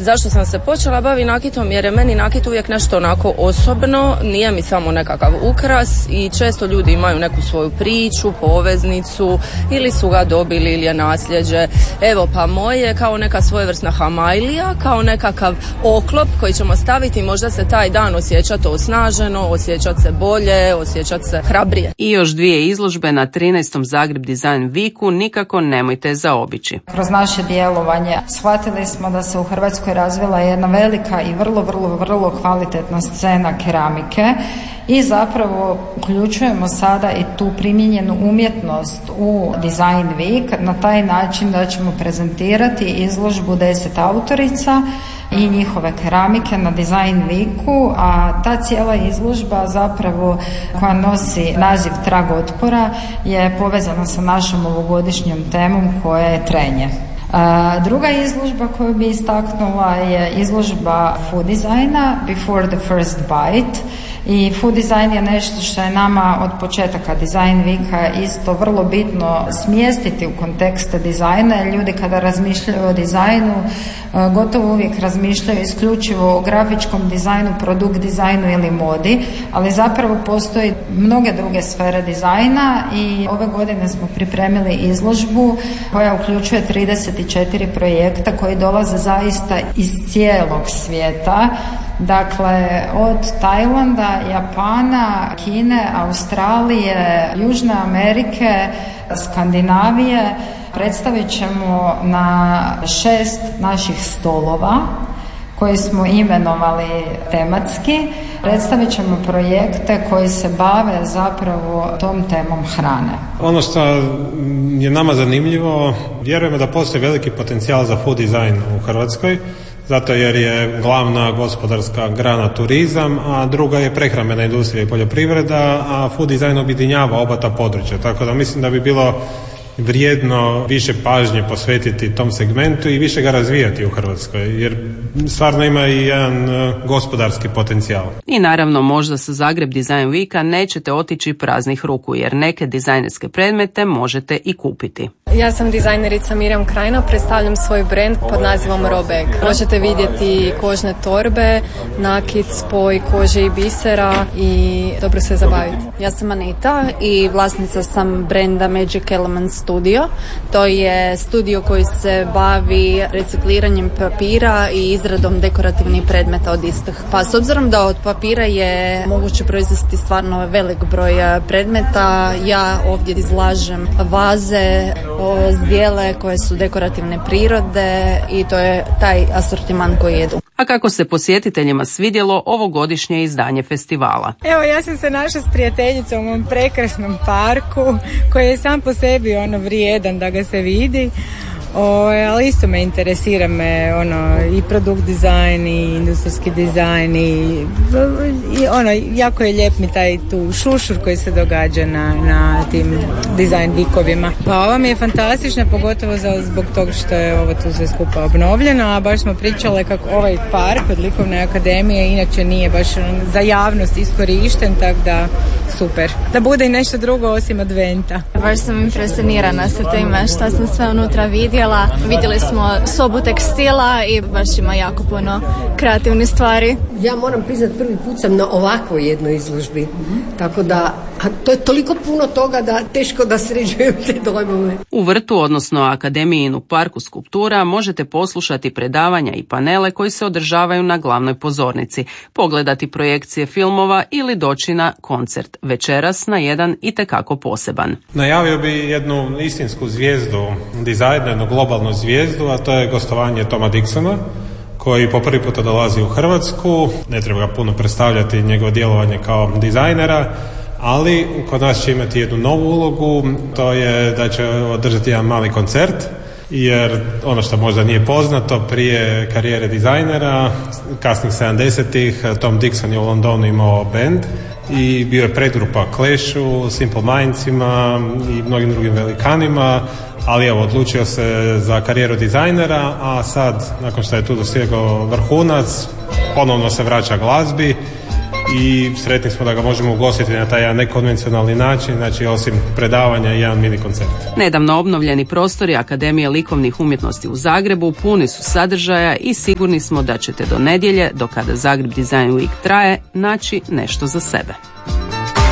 Zašto sam se počela baviti nakitom? Jer je meni nakit uvijek nešto onako osobno, nije mi samo nekakav ukras i često ljudi imaju neku svoju priču, poveznicu ili su ga dobili ili je nasljeđe. Evo pa moje kao neka svojevrsna hamajlija, kao nekakav oklop koji ćemo staviti i možda se taj dan osjećati osnaženo, osjećati se bolje, osjećati se hrabrije. I još 2 izložbe na 13. Zagreb Design Weeku nikako nemojte zaobići. Kroz naše djelovanje shvatili smo da se u Hrvatskoj razvila jedna velika i vrlo kvalitetna scena keramike i zapravo uključujemo sada i tu primijenjenu umjetnost u Design Week na taj način da ćemo prezentirati izložbu 10 autorica i njihove keramike na Design Weeku, a ta cijela izložba zapravo koja nosi naziv Trag otpora je povezana sa našom ovogodišnjom temom koja je trenje. Druga izložba koju bi istaknula je izložba food dizajna Before the First Bite. I food design je nešto što je nama od početaka Design Weeka isto vrlo bitno smjestiti u kontekste dizajna, jer ljudi kada razmišljaju o dizajnu gotovo uvijek razmišljaju isključivo o grafičkom dizajnu, produkt dizajnu ili modi, ali zapravo postoji mnoge druge sfere dizajna i ove godine smo pripremili izložbu koja uključuje 34 projekta koji dolaze zaista iz cijelog svijeta. Dakle, od Tajlanda, Japana, Kine, Australije, Južne Amerike, Skandinavije. Predstavit ćemo na 6 naših stolova koje smo imenovali tematski. Predstavit ćemo projekte koji se bave zapravo tom temom hrane. Ono što je nama zanimljivo, vjerujemo da postoji veliki potencijal za food design u Hrvatskoj, zato jer je glavna gospodarska grana turizam, a druga je prehrambena industrija i poljoprivreda, a food design objedinjava oba ta područja. Tako da mislim da bi bilo vrijedno više pažnje posvetiti tom segmentu i više ga razvijati u Hrvatskoj, jer stvarno ima i jedan gospodarski potencijal. I naravno možda sa Zagreb Design Weeka nećete otići praznih ruku, jer neke dizajnerske predmete možete i kupiti. Ja sam dizajnerica Mirjam Krajina, predstavljam svoj brand pod nazivom Robeg. Možete vidjeti kožne torbe, nakit, spoj kože i bisera i dobro se zabaviti. Ja sam Anita i vlasnica sam brenda Magic Element Studio. To je studio koji se bavi recikliranjem papira i izradom dekorativnih predmeta od istih. Pa s obzirom da od papira je moguće proizvesti stvarno velik broj predmeta, ja ovdje izlažem vaze, zdjele koje su dekorativne prirode i to je taj asortiman koji jedu. A kako se posjetiteljima svidjelo ovogodišnje izdanje festivala? Evo, ja sam se našla s prijateljicom u ovom prekrasnom parku koji je sam po sebi vrijedan da ga se vidi. Ali isto me interesira i produkt dizajn i industrijski dizajn i jako je lijep mi taj tu šušur koji se događa na tim dizajn vikovima. Pa ova mi je fantastična, pogotovo zbog toga što je ovo tu sve skupa obnovljeno, a baš smo pričale kako ovaj park od Likovne akademije inače nije baš za javnost iskorišten, tako da super. Da bude i nešto drugo osim adventa. Baš sam impresionirana sa time što sam sve unutra vidjela. Vidjeli smo sobu tekstila i baš ima jako puno kreativnih stvari. Ja moram priznati, prvi put sam na ovakvoj jednoj izložbi. Tako da, to je toliko puno toga da teško da sređujem te dojmove. U vrtu, odnosno Akademijinu parku skulptura, možete poslušati predavanja i panele koji se održavaju na glavnoj pozornici, pogledati projekcije filmova ili doći na koncert večeras na jedan itekako poseban. Najavio bi jednu istinsku zvijezdu dizajna, jednu globalnu zvijezdu, a to je gostovanje Toma Dixona, koji po prvi puta dolazi u Hrvatsku. Ne treba ga puno predstavljati njegovo djelovanje kao dizajnera, ali kod nas će imati jednu novu ulogu, to je da će održati jedan mali koncert, jer ono što možda nije poznato, prije karijere dizajnera, kasnih 70-ih, Tom Dixon je u Londonu imao band i bio je predgrupa Clashu, Simple Mindsima i mnogim drugim velikanima, ali evo, odlučio se za karijeru dizajnera, a sad, nakon što je tu dosegao vrhunac, ponovno se vraća glazbi i sretni smo da ga možemo ugostiti na taj jedan nekonvencionalni način, znači osim predavanja i jedan mini koncert. Nedavno obnovljeni prostori Akademije likovnih umjetnosti u Zagrebu puni su sadržaja i sigurni smo da ćete do nedjelje, do kada Zagreb Design Week traje, naći nešto za sebe.